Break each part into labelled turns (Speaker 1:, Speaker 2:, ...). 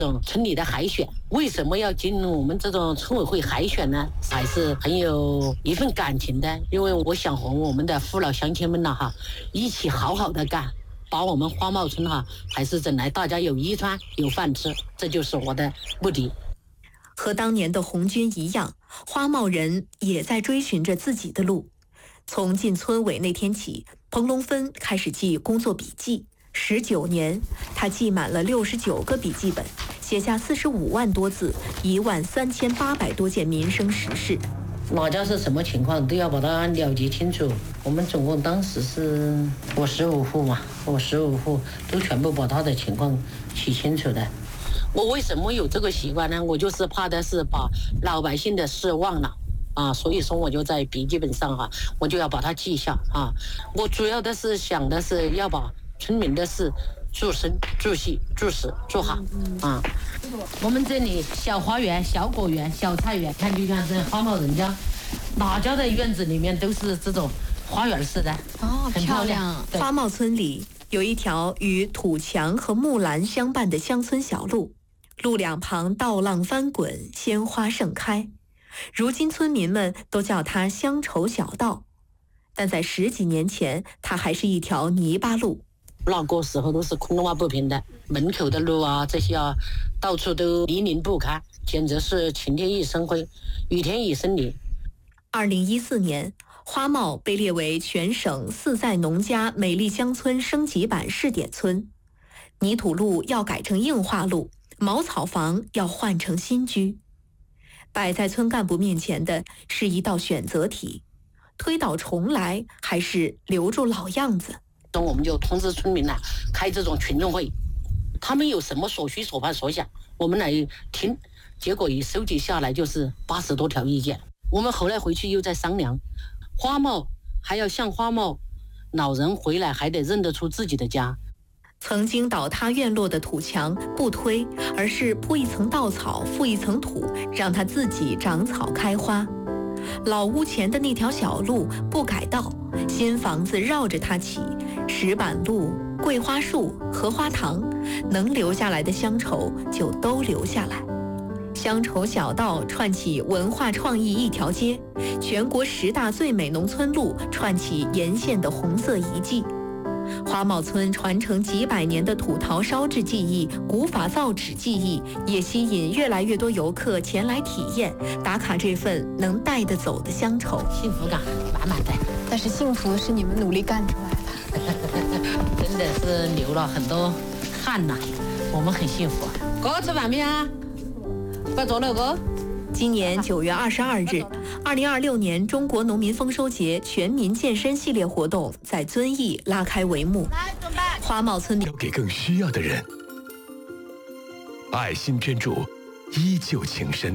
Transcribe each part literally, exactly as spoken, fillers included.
Speaker 1: 这种村里的海选，为什么要进入我们这种村委会海选呢？还是很有一份感情的，因为我想和我们的父老乡亲们呢哈，一起好好的干，把我们花茂村哈还是整来大家有衣穿有饭吃，这就是我的目的。
Speaker 2: 和当年的红军一样，花茂人也在追寻着自己的路。从进村委那天起，彭龙芬开始记工作笔记。十九年，他记满了六十九个笔记本，写下四十五万多字，一万三千八百多件民生实事。
Speaker 1: 哪家是什么情况都要把它了解清楚。我们总共当时是我十五户嘛，我十五户都全部把他的情况写清楚的。我为什么有这个习惯呢？我就是怕的是把老百姓的事忘了啊，所以说我就在笔记本上哈、啊，我就要把它记下啊。我主要的是想的是要把村民的事住生、住细、住死做好啊。我们这里小花园、小果园、小菜园，看就像这花茂人家，哪家的院子里面都是这种花园似的
Speaker 3: 哦，
Speaker 1: 很漂亮。
Speaker 2: 花茂村里有一条与土墙和木兰相伴的乡村小路，路两旁稻浪翻滚，鲜花盛开。如今村民们都叫它乡愁小道，但在十几年前，它还是一条泥巴路。
Speaker 1: 那个时候都是空洼不平的，门口的路啊，这些啊，到处都泥泞不堪，简直是晴天一身灰，雨天一身泥。
Speaker 2: 二零一四年，花茂被列为全省四在农家美丽乡村升级版试点村，泥土路要改成硬化路，茅草房要换成新居。摆在村干部面前的是一道选择题：推倒重来，还是留住老样子？
Speaker 1: 我们就通知村民呢、啊，开这种群众会，他们有什么所需所盼所想，我们来听。结果一收集下来就是八十多条意见。我们后来回去又在商量，花茂还要像花茂，老人回来还得认得出自己的家。
Speaker 2: 曾经倒塌院落的土墙不推，而是铺一层稻草，覆一层土，让它自己长草开花。老屋前的那条小路不改道，新房子绕着它起，石板路、桂花树、荷花塘，能留下来的乡愁就都留下来。乡愁小道串起文化创意一条街，全国十大最美农村路串起沿线的红色遗迹。花茂村传承几百年的土陶烧制技艺、古法造纸技艺，也吸引越来越多游客前来体验，打卡这份能带得走的乡愁，
Speaker 1: 幸福感满满的。
Speaker 3: 但是幸福是你们努力干出来的，
Speaker 1: 真的是流了很多汗呐，我们很幸福。哥吃饭没啊？快走了哥。
Speaker 2: 今年九月二十二日，二零二六年中国农民丰收节全民健身系列活动在遵义拉开帷幕。花茂村
Speaker 4: 交给更需要的人，爱心捐助，依旧情深。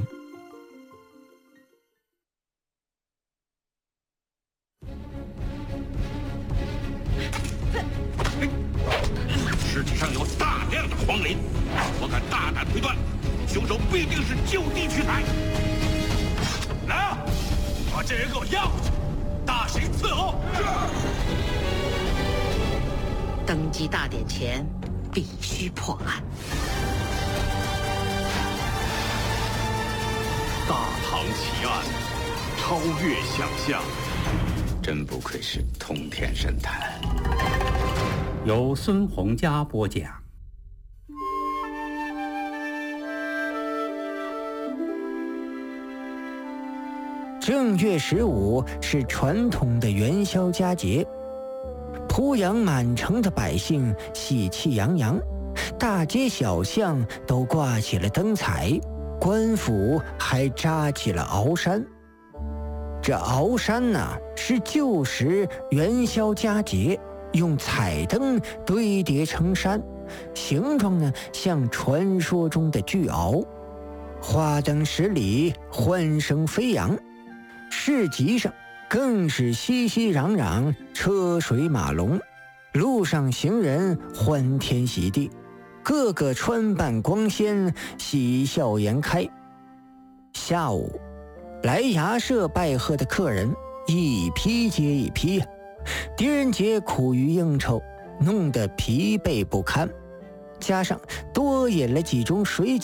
Speaker 5: 尸体上有大量的黄磷，我敢大胆推断，凶手必定是就地取材。来啊，把这人给我押回去，大刑伺候。
Speaker 1: 登基大典前必须破案。
Speaker 5: 大唐奇案，超越想象，
Speaker 6: 真不愧是通天神探。
Speaker 7: 由孙洪佳播讲。
Speaker 8: 正月十五是传统的元宵佳节，濮阳满城的百姓喜气洋洋，大街小巷都挂起了灯彩，官府还扎起了鳌山。这鳌山呢、啊，是旧时元宵佳节用彩灯堆叠成山，形状呢像传说中的巨鳌，花灯十里，欢声飞扬。市集上更是熙熙攘攘，车水马龙，路上行人欢天喜地，个个穿扮光鲜，喜笑颜开。下午，来衙社拜贺的客人一批接一批，狄仁杰苦于应酬，弄得疲惫不堪，加上多饮了几盅水